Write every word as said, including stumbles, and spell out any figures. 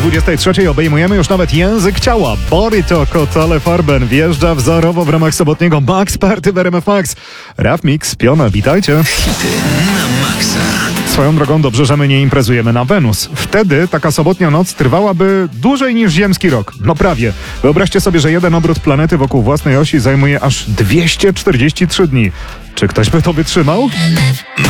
dwudziestej trzeciej obejmujemy już nawet język ciała. Boryto Kotale Farben wjeżdża wzorowo w ramach sobotniego Max Party w R M F Max. Raf Mix, Piona, witajcie. Hity na maksa. Swoją drogą dobrze, że my nie imprezujemy na Wenus. Wtedy taka sobotnia noc trwałaby dłużej niż ziemski rok. No prawie. Wyobraźcie sobie, że jeden obrót planety wokół własnej osi zajmuje aż dwieście czterdzieści trzy dni. Czy ktoś by to wytrzymał?